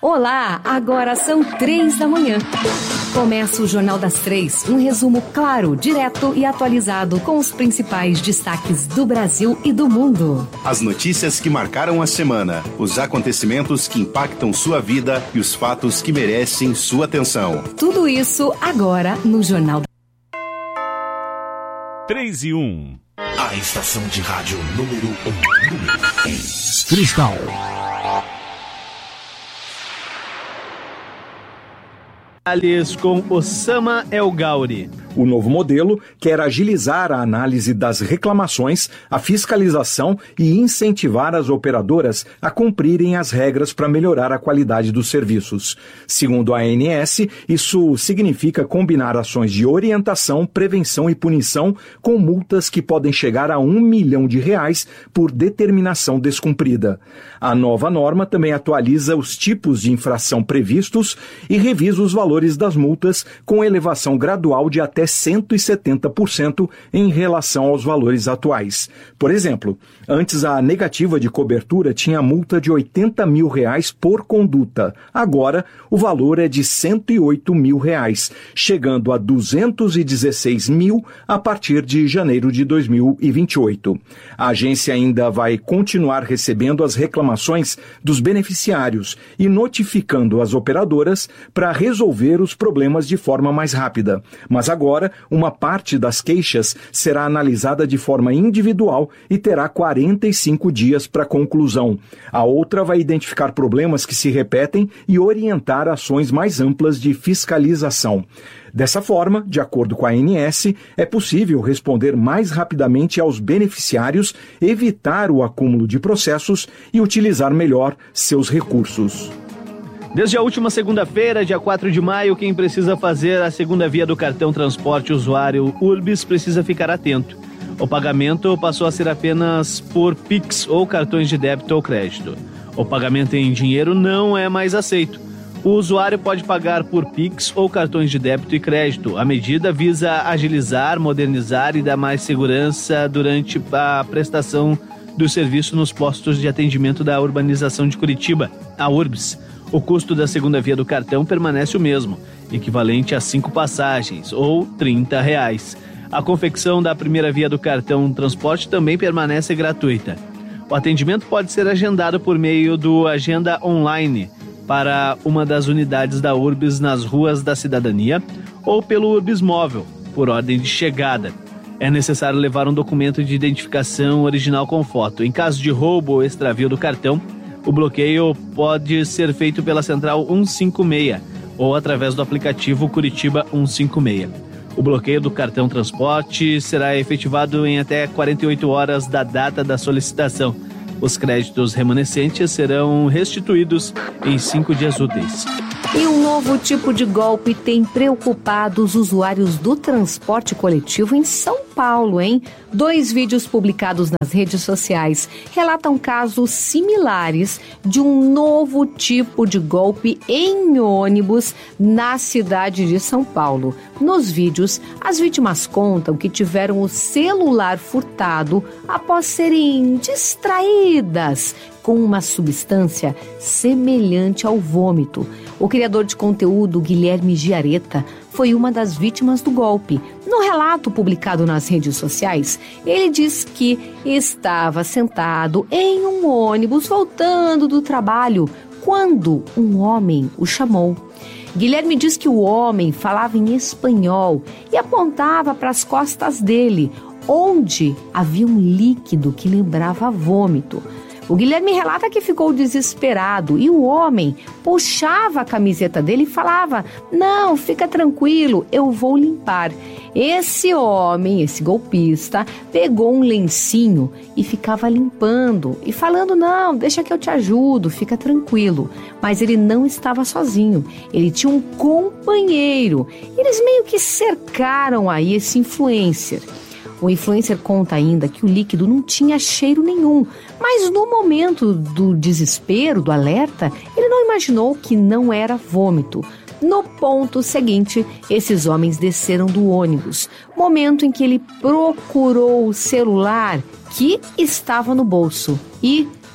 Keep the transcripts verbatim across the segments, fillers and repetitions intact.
Olá, agora são três da manhã. Começa o Jornal das Três, um resumo claro, direto e atualizado com os principais destaques do Brasil e do mundo. As notícias que marcaram a semana, os acontecimentos que impactam sua vida e os fatos que merecem sua atenção. Tudo isso agora no Jornal das três e um. A estação de rádio número um. Número três. Cristal. Com Osama El Gauri. O novo modelo quer agilizar a análise das reclamações, a fiscalização e incentivar as operadoras a cumprirem as regras para melhorar a qualidade dos serviços. Segundo a A N S, isso significa combinar ações de orientação, prevenção e punição com multas que podem chegar a um milhão de reais por determinação descumprida. A nova norma também atualiza os tipos de infração previstos e revisa os valores das multas com elevação gradual de até cento e setenta por cento em relação aos valores atuais. Por exemplo, antes a negativa de cobertura tinha multa de oitenta mil reais por conduta. Agora, o valor é de cento e oito mil reais, chegando a duzentos e dezesseis mil a partir de janeiro de dois mil e vinte e oito. A agência ainda vai continuar recebendo as reclamações dos beneficiários e notificando as operadoras para resolver os problemas de forma mais rápida. Mas agora, uma parte das queixas será analisada de forma individual e terá quarenta e cinco dias para conclusão. A outra vai identificar problemas que se repetem e orientar ações mais amplas de fiscalização. Dessa forma, de acordo com a A N S, é possível responder mais rapidamente aos beneficiários, evitar o acúmulo de processos e utilizar melhor seus recursos. Desde a última segunda-feira, dia quatro de maio, quem precisa fazer a segunda via do cartão transporte usuário Urbis precisa ficar atento. O pagamento passou a ser apenas por Pix ou cartões de débito ou crédito. O pagamento em dinheiro não é mais aceito. O usuário pode pagar por Pix ou cartões de débito e crédito. A medida visa agilizar, modernizar e dar mais segurança durante a prestação do serviço nos postos de atendimento da urbanização de Curitiba, a Urbis. O custo da segunda via do cartão permanece o mesmo, equivalente a cinco passagens, ou trinta reais. A confecção da primeira via do cartão transporte também permanece gratuita. O atendimento pode ser agendado por meio do Agenda Online para uma das unidades da Urbis nas ruas da cidadania ou pelo Urbis Móvel, por ordem de chegada. É necessário levar um documento de identificação original com foto. Em caso de roubo ou extravio do cartão, o bloqueio pode ser feito pela Central cento e cinquenta e seis ou através do aplicativo Curitiba cento e cinquenta e seis. O bloqueio do cartão transporte será efetivado em até quarenta e oito horas da data da solicitação. Os créditos remanescentes serão restituídos em cinco dias úteis. E um novo tipo de golpe tem preocupado os usuários do transporte coletivo em São Paulo, hein? Dois vídeos publicados nas redes sociais relatam casos similares de um novo tipo de golpe em ônibus na cidade de São Paulo. Nos vídeos, as vítimas contam que tiveram o celular furtado após serem distraídas com uma substância semelhante ao vômito. O criador de conteúdo, Guilherme Giareta, foi uma das vítimas do golpe. No relato publicado nas redes sociais, ele diz que estava sentado em um ônibus voltando do trabalho quando um homem o chamou. Guilherme diz que o homem falava em espanhol e apontava para as costas dele, onde havia um líquido que lembrava vômito. O Guilherme relata que ficou desesperado e o homem puxava a camiseta dele e falava: "Não, fica tranquilo, eu vou limpar". Esse homem, esse golpista, pegou um lencinho e ficava limpando e falando: "Não, deixa que eu te ajudo, fica tranquilo". Mas ele não estava sozinho, ele tinha um companheiro. Eles meio que cercaram aí esse influencer. O influencer conta ainda que o líquido não tinha cheiro nenhum, mas no momento do desespero, do alerta, ele não imaginou que não era vômito. No ponto seguinte, esses homens desceram do ônibus, momento em que ele procurou o celular que estava no bolso e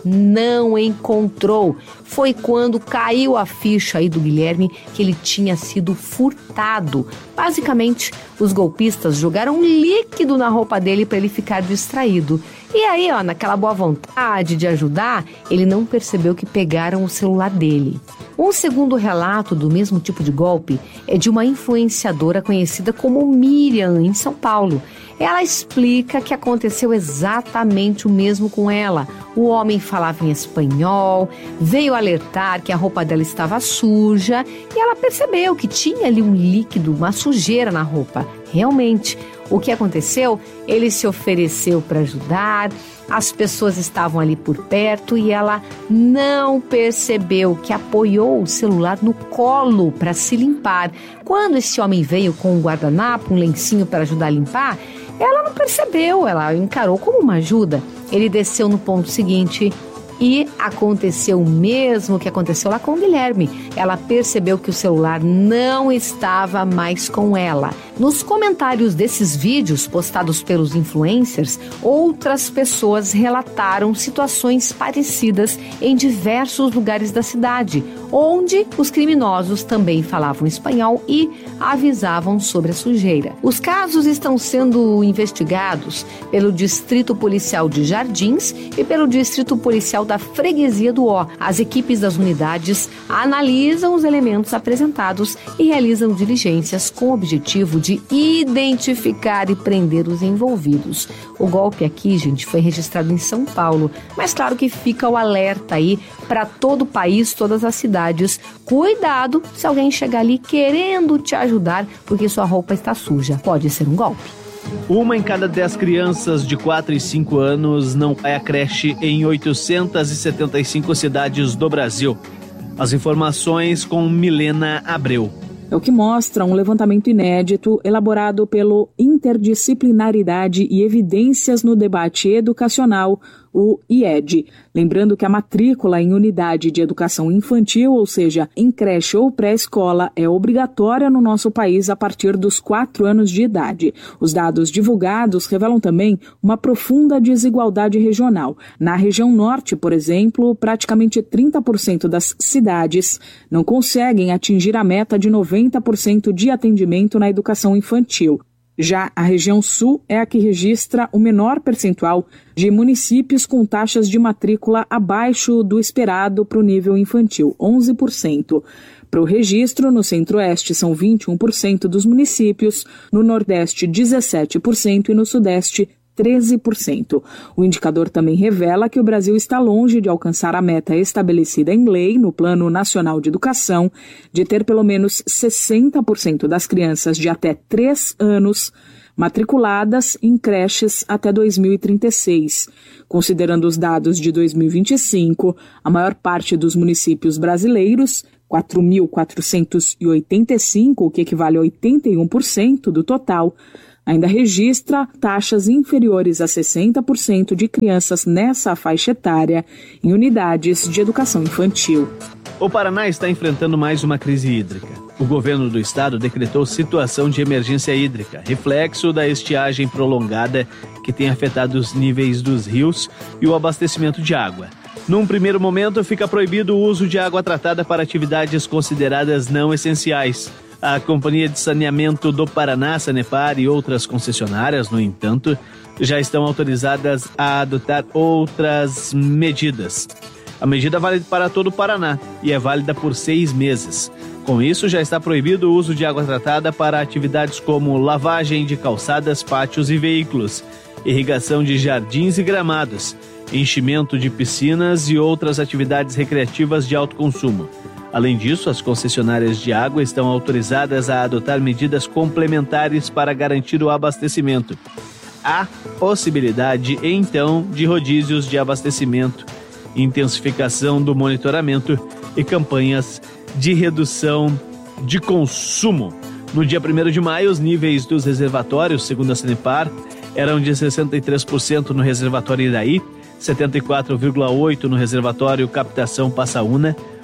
não encontrou. Foi quando caiu a ficha aí do Guilherme que ele tinha sido furtado. Basicamente, os golpistas jogaram líquido na roupa dele para ele ficar distraído. E aí, ó, naquela boa vontade de ajudar, ele não percebeu que pegaram o celular dele. Um segundo relato do mesmo tipo de golpe é de uma influenciadora conhecida como Miriam, em São Paulo. Ela explica que aconteceu exatamente o mesmo com ela. O homem falava em espanhol, veio alertar que a roupa dela estava suja e ela percebeu que tinha ali um líquido, uma sujeira na roupa. Realmente, o que aconteceu? Ele se ofereceu para ajudar, as pessoas estavam ali por perto e ela não percebeu que apoiou o celular no colo para se limpar. Quando esse homem veio com um guardanapo, um lencinho para ajudar a limpar, ela não percebeu, ela encarou como uma ajuda. Ele desceu no ponto seguinte e aconteceu o mesmo que aconteceu lá com o Guilherme. Ela percebeu que o celular não estava mais com ela. Nos comentários desses vídeos postados pelos influencers, outras pessoas relataram situações parecidas em diversos lugares da cidade, onde os criminosos também falavam espanhol e avisavam sobre a sujeira. Os casos estão sendo investigados pelo Distrito Policial de Jardins e pelo Distrito Policial da Freguesia do Ó. As equipes das unidades analisam os elementos apresentados e realizam diligências com o objetivo de identificar e prender os envolvidos. O golpe aqui, gente, foi registrado em São Paulo, mas claro que fica o alerta aí para todo o país, todas as cidades. Cuidado se alguém chegar ali querendo te ajudar porque sua roupa está suja. Pode ser um golpe. Uma em cada dez crianças de quatro e cinco anos não vai à creche em oitocentas e setenta e cinco cidades do Brasil. As informações com Milena Abreu. É o que mostra um levantamento inédito elaborado pelo Interdisciplinaridade e Evidências no Debate Educacional, o I E D. Lembrando que a matrícula em unidade de educação infantil, ou seja, em creche ou pré-escola, é obrigatória no nosso país a partir dos quatro anos de idade. Os dados divulgados revelam também uma profunda desigualdade regional. Na região norte, por exemplo, praticamente trinta por cento das cidades não conseguem atingir a meta de noventa por cento de atendimento na educação infantil. Já a região sul é a que registra o menor percentual de municípios com taxas de matrícula abaixo do esperado para o nível infantil, onze por cento. Para o registro, no centro-oeste são vinte e um por cento dos municípios, no nordeste dezessete por cento e no sudeste treze por cento. O indicador também revela que o Brasil está longe de alcançar a meta estabelecida em lei no Plano Nacional de Educação de ter pelo menos sessenta por cento das crianças de até três anos matriculadas em creches até dois mil e trinta e seis. Considerando os dados de dois mil e vinte e cinco, a maior parte dos municípios brasileiros, quatro mil quatrocentos e oitenta e cinco, o que equivale a oitenta e um por cento do total, ainda registra taxas inferiores a sessenta por cento de crianças nessa faixa etária em unidades de educação infantil. O Paraná está enfrentando mais uma crise hídrica. O governo do estado decretou situação de emergência hídrica, reflexo da estiagem prolongada que tem afetado os níveis dos rios e o abastecimento de água. Num primeiro momento, fica proibido o uso de água tratada para atividades consideradas não essenciais. A Companhia de Saneamento do Paraná, Sanepar, e outras concessionárias, no entanto, já estão autorizadas a adotar outras medidas. A medida vale para todo o Paraná e é válida por seis meses. Com isso, já está proibido o uso de água tratada para atividades como lavagem de calçadas, pátios e veículos, irrigação de jardins e gramados, enchimento de piscinas e outras atividades recreativas de alto consumo. Além disso, as concessionárias de água estão autorizadas a adotar medidas complementares para garantir o abastecimento. Há possibilidade, então, de rodízios de abastecimento, intensificação do monitoramento e campanhas de redução de consumo. No dia primeiro de maio, os níveis dos reservatórios, segundo a Sanepar, eram de sessenta e três por cento no reservatório Iraí, setenta e quatro vírgula oito por cento no reservatório Captação Passaúna,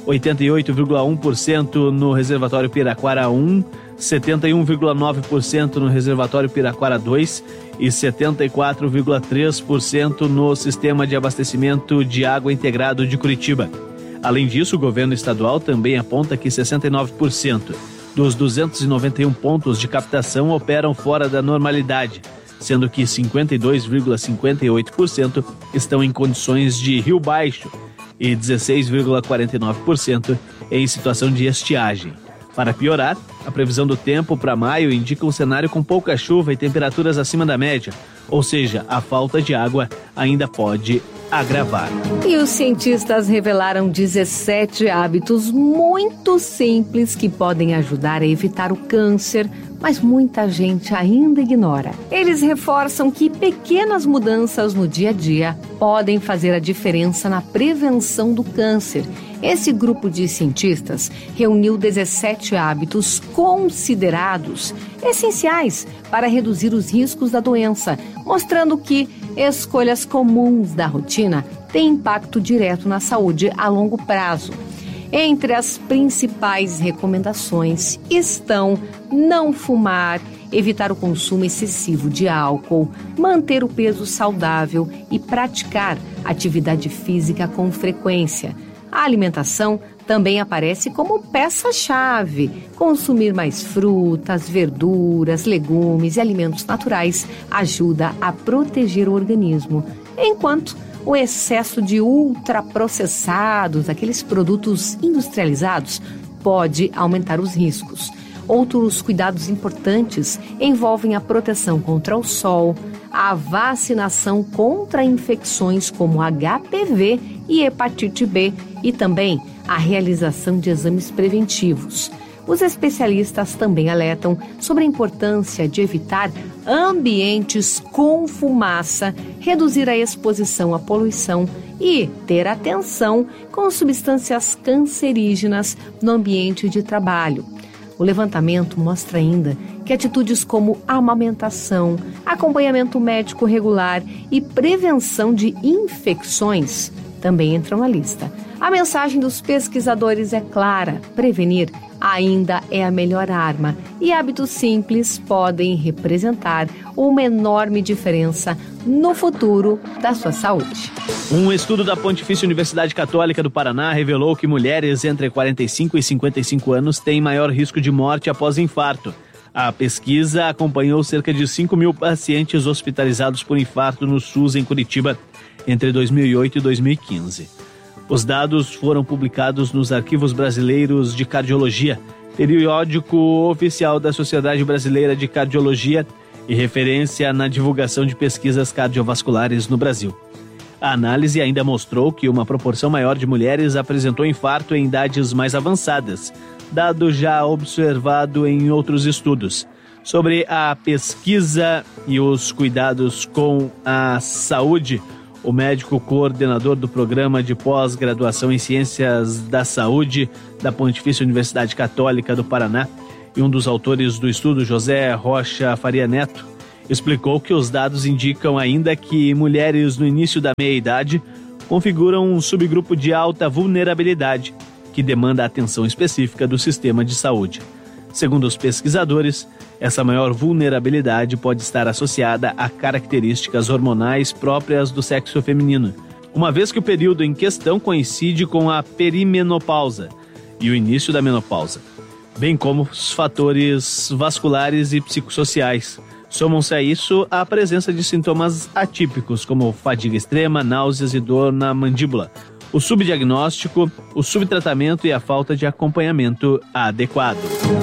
oitenta e oito vírgula um por cento no reservatório Piraquara um, setenta e um vírgula nove por cento no reservatório Piraquara dois e setenta e quatro vírgula três por cento no Sistema de Abastecimento de Água Integrado de Curitiba. Além disso, o governo estadual também aponta que sessenta e nove por cento dos duzentos e noventa e um pontos de captação operam fora da normalidade, sendo que cinquenta e dois vírgula cinquenta e oito por cento estão em condições de rio baixo e dezesseis vírgula quarenta e nove por cento em situação de estiagem. Para piorar, a previsão do tempo para maio indica um cenário com pouca chuva e temperaturas acima da média, ou seja, a falta de água ainda pode agravar. E os cientistas revelaram dezessete hábitos muito simples que podem ajudar a evitar o câncer, mas muita gente ainda ignora. Eles reforçam que pequenas mudanças no dia a dia podem fazer a diferença na prevenção do câncer. Esse grupo de cientistas reuniu dezessete hábitos considerados essenciais para reduzir os riscos da doença, mostrando que escolhas comuns da rotina têm impacto direto na saúde a longo prazo. Entre as principais recomendações estão não fumar, evitar o consumo excessivo de álcool, manter o peso saudável e praticar atividade física com frequência. A alimentação também aparece como peça-chave. Consumir mais frutas, verduras, legumes e alimentos naturais ajuda a proteger o organismo, enquanto o excesso de ultraprocessados, aqueles produtos industrializados, pode aumentar os riscos. Outros cuidados importantes envolvem a proteção contra o sol, a vacinação contra infecções como H P V e hepatite B e também a realização de exames preventivos. Os especialistas também alertam sobre a importância de evitar ambientes com fumaça, reduzir a exposição à poluição e ter atenção com substâncias cancerígenas no ambiente de trabalho. O levantamento mostra ainda que atitudes como amamentação, acompanhamento médico regular e prevenção de infecções também entram na lista. A mensagem dos pesquisadores é clara: prevenir ainda é a melhor arma e hábitos simples podem representar uma enorme diferença no futuro da sua saúde. Um estudo da Pontifícia Universidade Católica do Paraná revelou que mulheres entre quarenta e cinco e cinquenta e cinco anos têm maior risco de morte após infarto. A pesquisa acompanhou cerca de cinco mil pacientes hospitalizados por infarto no SUS em Curitiba entre dois mil e oito e dois mil e quinze. Os dados foram publicados nos Arquivos Brasileiros de Cardiologia, periódico oficial da Sociedade Brasileira de Cardiologia e referência na divulgação de pesquisas cardiovasculares no Brasil. A análise ainda mostrou que uma proporção maior de mulheres apresentou infarto em idades mais avançadas, dado já observado em outros estudos. Sobre a pesquisa e os cuidados com a saúde, o médico coordenador do Programa de Pós-Graduação em Ciências da Saúde da Pontifícia Universidade Católica do Paraná e um dos autores do estudo, José Rocha Faria Neto, explicou que os dados indicam ainda que mulheres no início da meia-idade configuram um subgrupo de alta vulnerabilidade que demanda atenção específica do sistema de saúde. Segundo os pesquisadores, essa maior vulnerabilidade pode estar associada a características hormonais próprias do sexo feminino, uma vez que o período em questão coincide com a perimenopausa e o início da menopausa, bem como os fatores vasculares e psicossociais. Somam-se a isso a presença de sintomas atípicos, como fadiga extrema, náuseas e dor na mandíbula, o subdiagnóstico, o subtratamento e a falta de acompanhamento adequado.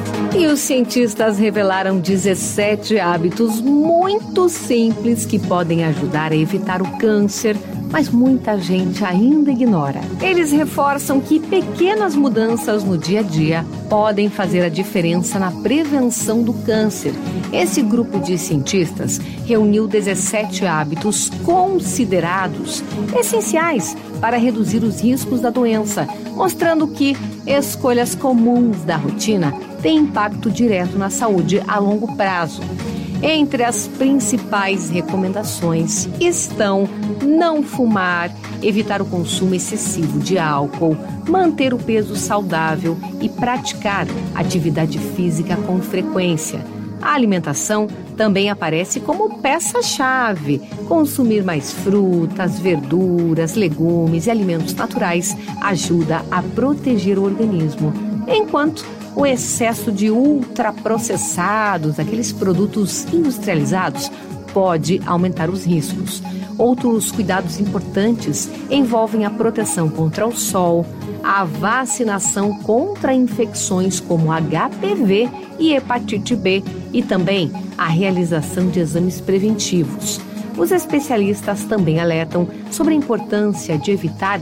E os cientistas revelaram dezessete hábitos muito simples que podem ajudar a evitar o câncer, mas muita gente ainda ignora. Eles reforçam que pequenas mudanças no dia a dia podem fazer a diferença na prevenção do câncer. Esse grupo de cientistas reuniu dezessete hábitos considerados essenciais para reduzir os riscos da doença, mostrando que escolhas comuns da rotina têm impacto direto na saúde a longo prazo. Entre as principais recomendações estão não fumar, evitar o consumo excessivo de álcool, manter o peso saudável e praticar atividade física com frequência. A alimentação também aparece como peça-chave. Consumir mais frutas, verduras, legumes e alimentos naturais ajuda a proteger o organismo, enquanto o excesso de ultraprocessados, aqueles produtos industrializados, pode aumentar os riscos. Outros cuidados importantes envolvem a proteção contra o sol, a vacinação contra infecções como H P V e hepatite B e também a realização de exames preventivos. Os especialistas também alertam sobre a importância de evitar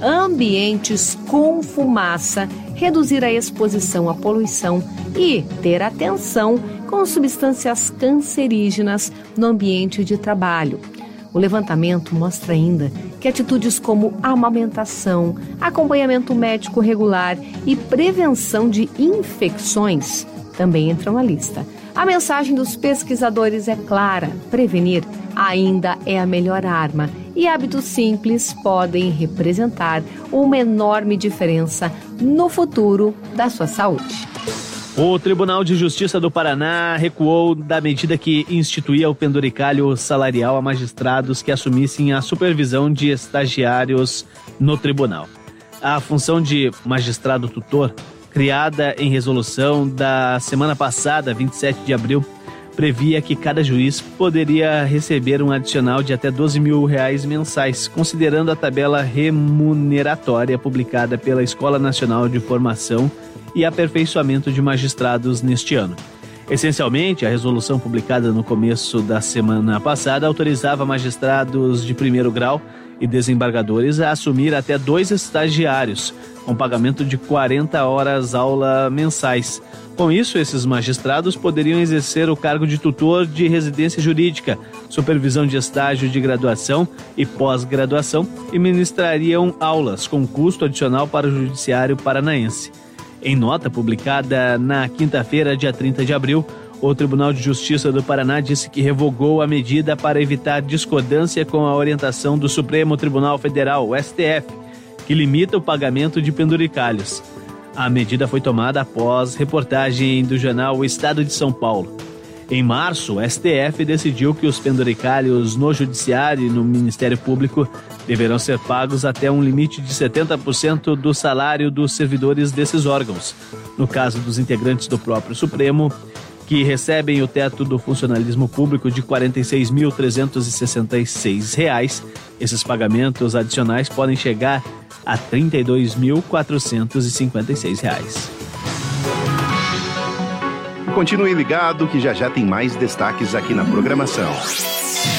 ambientes com fumaça, reduzir a exposição à poluição e ter atenção com substâncias cancerígenas no ambiente de trabalho. O levantamento mostra ainda que atitudes como amamentação, acompanhamento médico regular e prevenção de infecções também entram na lista. A mensagem dos pesquisadores é clara: prevenir ainda é a melhor arma e hábitos simples podem representar uma enorme diferença no futuro da sua saúde. O Tribunal de Justiça do Paraná recuou da medida que instituía o penduricalho salarial a magistrados que assumissem a supervisão de estagiários no tribunal. A função de magistrado tutor, criada em resolução da semana passada, vinte e sete de abril, previa que cada juiz poderia receber um adicional de até doze mil reais mensais, considerando a tabela remuneratória publicada pela Escola Nacional de Formação e Aperfeiçoamento de Magistrados neste ano. Essencialmente, a resolução publicada no começo da semana passada autorizava magistrados de primeiro grau e desembargadores a assumir até dois estagiários, com pagamento de quarenta horas aula mensais. Com isso, esses magistrados poderiam exercer o cargo de tutor de residência jurídica, supervisão de estágio de graduação e pós-graduação e ministrariam aulas com custo adicional para o judiciário paranaense. Em nota publicada na quinta-feira, dia trinta de abril, o Tribunal de Justiça do Paraná disse que revogou a medida para evitar discordância com a orientação do Supremo Tribunal Federal, o S T F, que limita o pagamento de penduricalhos. A medida foi tomada após reportagem do jornal O Estado de São Paulo. Em março, o S T F decidiu que os penduricalhos no Judiciário e no Ministério Público deverão ser pagos até um limite de setenta por cento do salário dos servidores desses órgãos. No caso dos integrantes do próprio Supremo, que recebem o teto do funcionalismo público de quarenta e seis mil trezentos e sessenta e seis reais, esses pagamentos adicionais podem chegar a trinta e dois mil quatrocentos e cinquenta e seis reais. Continue ligado que já já tem mais destaques aqui na programação.